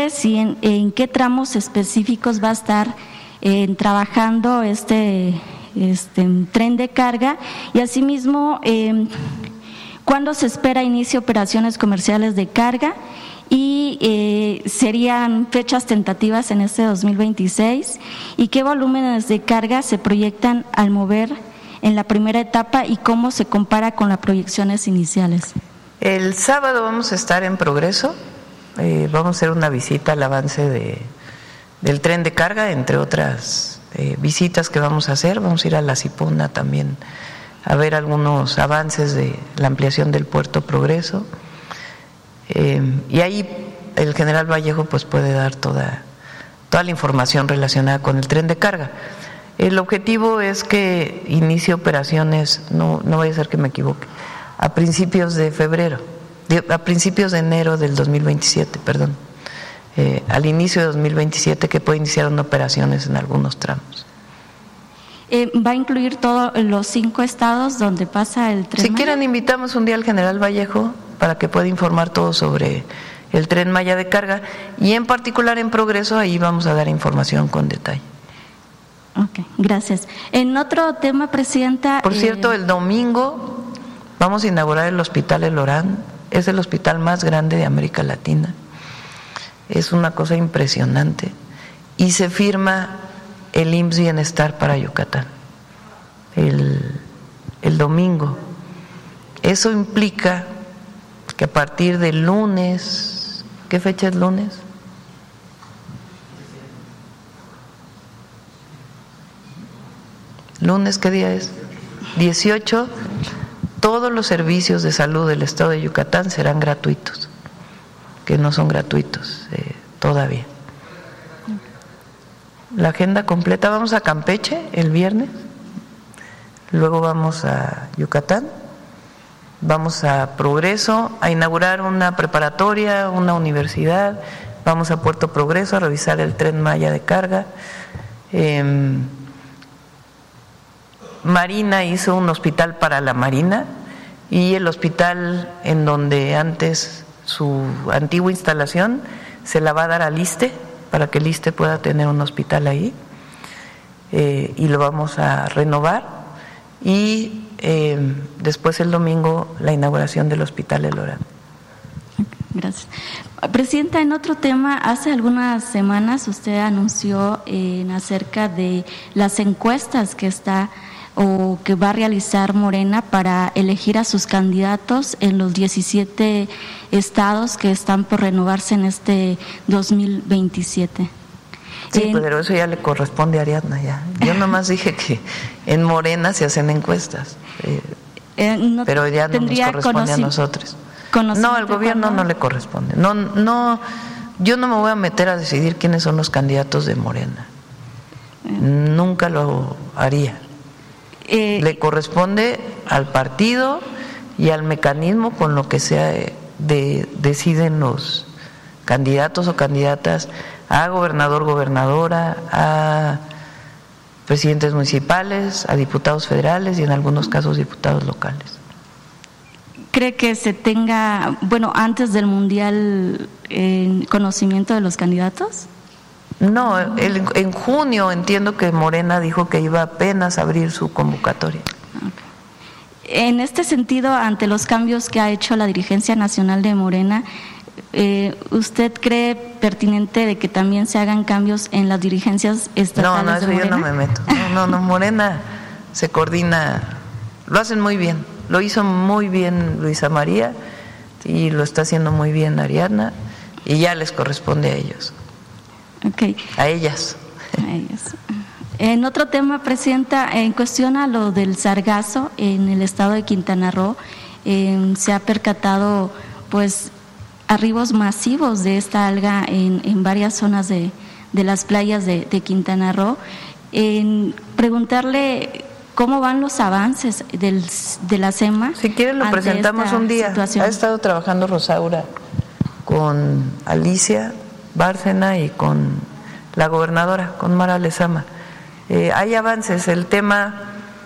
preguntarle si en qué tramos específicos va a estar trabajando este tren de carga, y asimismo cuándo se espera inicio de operaciones comerciales de carga, y serían fechas tentativas en este 2026, y qué volúmenes de carga se proyectan al mover en la primera etapa y cómo se compara con las proyecciones iniciales. El sábado vamos a estar en Progreso, vamos a hacer una visita al avance del tren de carga, entre otras visitas que vamos a hacer. Vamos a ir a la Cipona también a ver algunos avances de la ampliación del puerto Progreso, y ahí el general Vallejo pues puede dar toda la información relacionada con el tren de carga. El objetivo es que inicie operaciones, no vaya a ser que me equivoque, a principios de enero del 2027, perdón, al inicio de 2027, que puede iniciar operaciones en algunos tramos. ¿Va a incluir todos los 5 estados donde pasa el tren? Si quieren, invitamos un día al general Vallejo para que pueda informar todo sobre el tren Maya de carga, y en particular en Progreso, ahí vamos a dar información con detalle. Ok, gracias. En otro tema, Presidenta… Por cierto, el domingo vamos a inaugurar el Hospital El Orán. Es el hospital más grande de América Latina. Es una cosa impresionante. Y se firma el IMSS Bienestar para Yucatán el domingo. Eso implica que a partir del lunes, ¿qué fecha es lunes? Lunes, ¿qué día es? 18. Todos los servicios de salud del estado de Yucatán serán gratuitos, que no son gratuitos todavía. La agenda completa: vamos a Campeche el viernes, luego vamos a Yucatán, vamos a Progreso a inaugurar una preparatoria, una universidad, vamos a Puerto Progreso a revisar el tren Maya de carga. Marina hizo un hospital para la Marina, y el hospital en donde antes su antigua instalación se la va a dar al ISSSTE, para que el ISSSTE pueda tener un hospital ahí, y lo vamos a renovar, y después el domingo la inauguración del Hospital El Orán. Gracias. Presidenta, en otro tema, hace algunas semanas usted anunció acerca de las encuestas que va a realizar Morena para elegir a sus candidatos en los 17 estados que están por renovarse en este 2027. Sí, pero eso ya le corresponde a Ariadna ya. Yo nomás dije que en Morena se hacen encuestas, pero ya no nos corresponde a nosotros. No, al gobierno no le corresponde. No, yo no me voy a meter a decidir quiénes son los candidatos de Morena. Nunca lo haría. Le corresponde al partido y al mecanismo con lo que deciden los candidatos o candidatas a gobernador, gobernadora, a presidentes municipales, a diputados federales y en algunos casos diputados locales. ¿Cree que se tenga, antes del Mundial, conocimiento de los candidatos? No, en junio entiendo que Morena dijo que iba apenas a abrir su convocatoria. Okay. En este sentido, ante los cambios que ha hecho la dirigencia nacional de Morena, ¿usted cree pertinente de que también se hagan cambios en las dirigencias estatales? No, eso yo no me meto. No, Morena se coordina, lo hacen muy bien, lo hizo muy bien Luisa María y lo está haciendo muy bien Ariadna, y ya les corresponde a ellos. Okay. A ellas. En otro tema, Presidenta, en cuestión a lo del sargazo en el estado de Quintana Roo, se ha percatado arribos masivos de esta alga en varias zonas de las playas de Quintana Roo. Preguntarle cómo van los avances de la SEMA. Si quieren lo presentamos un día. Situación. Ha estado trabajando Rosaura con Alicia Bárcena y con la gobernadora, con Mara Lezama. Hay avances. El tema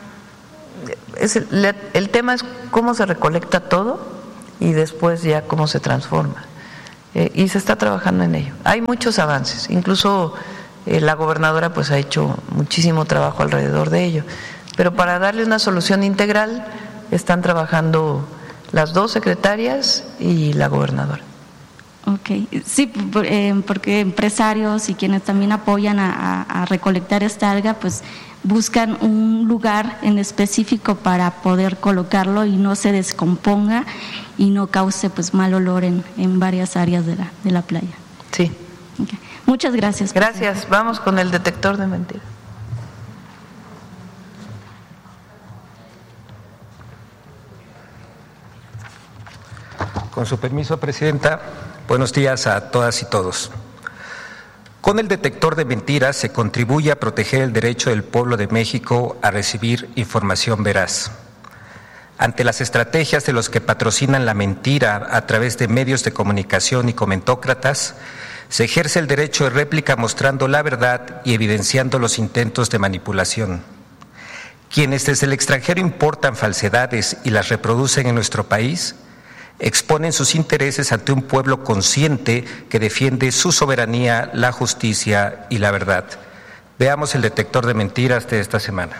es cómo se recolecta todo y después ya cómo se transforma. y se está trabajando en ello. Hay muchos avances, incluso la gobernadora pues ha hecho muchísimo trabajo alrededor de ello, pero para darle una solución integral están trabajando las 2 secretarias y la gobernadora. Ok, sí, porque empresarios y quienes también apoyan a recolectar esta alga, pues buscan un lugar en específico para poder colocarlo y no se descomponga y no cause pues mal olor en varias áreas de la playa. Sí. Okay. Muchas gracias. Gracias. Vamos con el detector de mentiras. Con su permiso, Presidenta, buenos días a todas y todos. Con el detector de mentiras se contribuye a proteger el derecho del pueblo de México a recibir información veraz. Ante las estrategias de los que patrocinan la mentira a través de medios de comunicación y comentócratas, se ejerce el derecho de réplica mostrando la verdad y evidenciando los intentos de manipulación. Quienes desde el extranjero importan falsedades y las reproducen en nuestro país, exponen sus intereses ante un pueblo consciente que defiende su soberanía, la justicia y la verdad. Veamos el detector de mentiras de esta semana.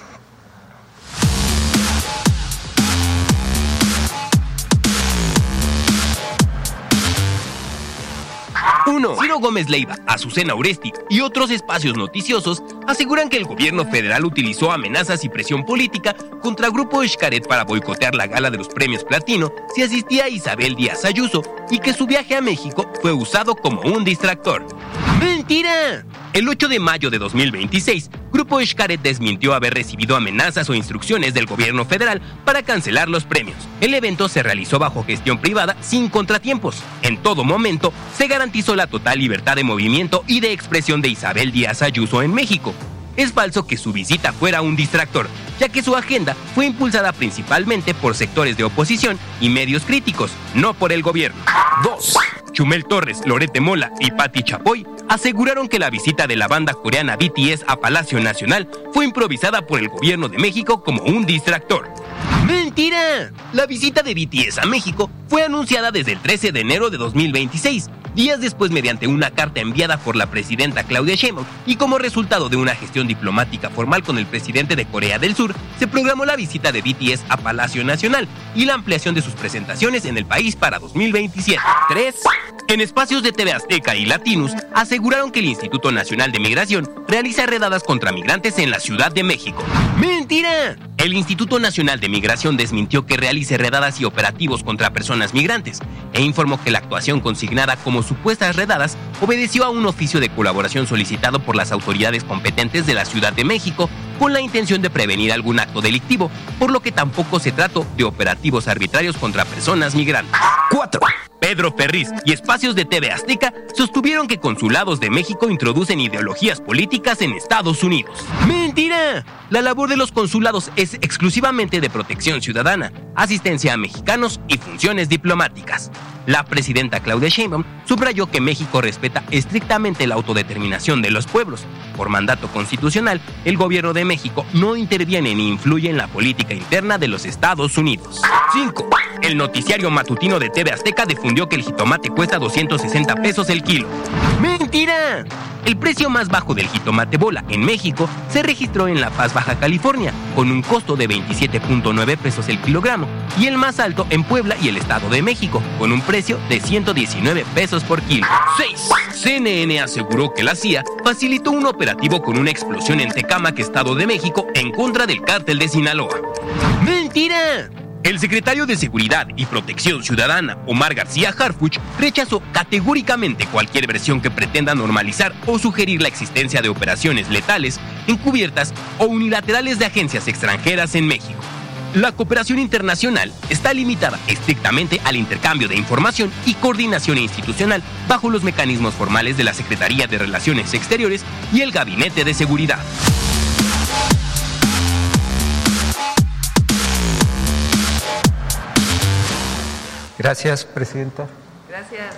Ciro Gómez Leiva, Azucena Oresti y otros espacios noticiosos aseguran que el gobierno federal utilizó amenazas y presión política contra Grupo Xcaret para boicotear la gala de los premios Platino si asistía Isabel Díaz Ayuso y que su viaje a México fue usado como un distractor. ¡Mentira! El 8 de mayo de 2026, Grupo Xcaret desmintió haber recibido amenazas o instrucciones del gobierno federal para cancelar los premios. El evento se realizó bajo gestión privada sin contratiempos. En todo momento, se garantizó la total libertad de movimiento y de expresión de Isabel Díaz Ayuso en México. Es falso que su visita fuera un distractor, ya que su agenda fue impulsada principalmente por sectores de oposición y medios críticos, no por el gobierno. 2. Chumel Torres, Lorette Mola y Patti Chapoy aseguraron que la visita de la banda coreana BTS a Palacio Nacional fue improvisada por el gobierno de México como un distractor. ¡Mentira! La visita de BTS a México fue anunciada desde el 13 de enero de 2026, días después mediante una carta enviada por la presidenta Claudia Sheinbaum, y como resultado de una gestión diplomática formal con el presidente de Corea del Sur, se programó la visita de BTS a Palacio Nacional y la ampliación de sus presentaciones en el país para 2027. 3. En espacios de TV Azteca y Latinus aseguraron que el Instituto Nacional de Migración realiza redadas contra migrantes en la Ciudad de México. ¡Mentira! El Instituto Nacional de Migración desmintió que realice redadas y operativos contra personas migrantes e informó que la actuación consignada como supuestas redadas obedeció a un oficio de colaboración solicitado por las autoridades competentes de la Ciudad de México con la intención de prevenir algún acto delictivo, por lo que tampoco se trató de operativos arbitrarios contra personas migrantes. 4. Pedro Ferriz y espacios de TV Azteca sostuvieron que consulados de México introducen ideologías políticas en Estados Unidos. ¡Mentira! La labor de los consulados es exclusivamente de protección ciudadana, asistencia a mexicanos y funciones diplomáticas. La presidenta Claudia Sheinbaum subrayó que México respeta estrictamente la autodeterminación de los pueblos. Por mandato constitucional, el gobierno de México no interviene ni influye en la política interna de los Estados Unidos. 5. El noticiario matutino de TV Azteca difundió que el jitomate cuesta 260 pesos el kilo. ¡Mentira! El precio más bajo del jitomate bola en México se registró en La Paz, Baja California, con un costo de 27.9 pesos el kilogramo, y el más alto en Puebla y el Estado de México, con un precio de 119 pesos por kilo. 6. CNN aseguró que la CIA facilitó un operativo con una explosión en Tecámac, Estado de México, en contra del cártel de Sinaloa. ¡Mentira! El secretario de Seguridad y Protección Ciudadana, Omar García Harfuch, rechazó categóricamente cualquier versión que pretenda normalizar o sugerir la existencia de operaciones letales, encubiertas o unilaterales de agencias extranjeras en México. La cooperación internacional está limitada estrictamente al intercambio de información y coordinación institucional bajo los mecanismos formales de la Secretaría de Relaciones Exteriores y el Gabinete de Seguridad. Gracias, Presidenta. Gracias.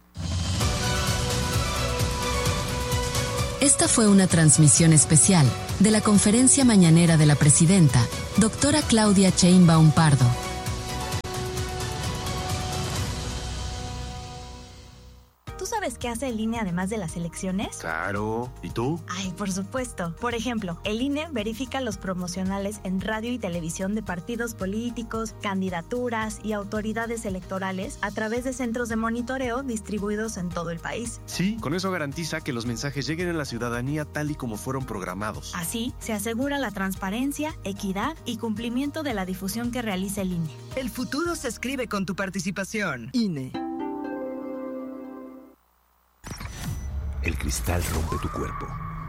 Esta fue una transmisión especial de la conferencia mañanera de la presidenta, doctora Claudia Sheinbaum Pardo. ¿Tú sabes qué hace el INE además de las elecciones? Claro. ¿Y tú? Ay, por supuesto. Por ejemplo, el INE verifica los promocionales en radio y televisión de partidos políticos, candidaturas y autoridades electorales a través de centros de monitoreo distribuidos en todo el país. Sí, con eso garantiza que los mensajes lleguen a la ciudadanía tal y como fueron programados. Así, se asegura la transparencia, equidad y cumplimiento de la difusión que realiza el INE. El futuro se escribe con tu participación. INE. El cristal rompe tu cuerpo,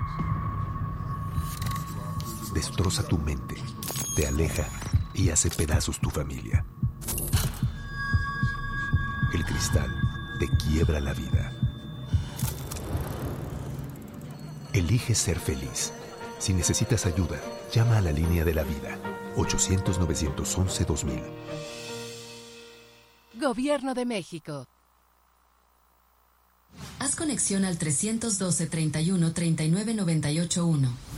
destroza tu mente, te aleja y hace pedazos tu familia. El cristal te quiebra la vida. Elige ser feliz. Si necesitas ayuda, llama a la línea de la vida, 800-911-2000. Gobierno de México. Haz conexión al 312-31-3998-1.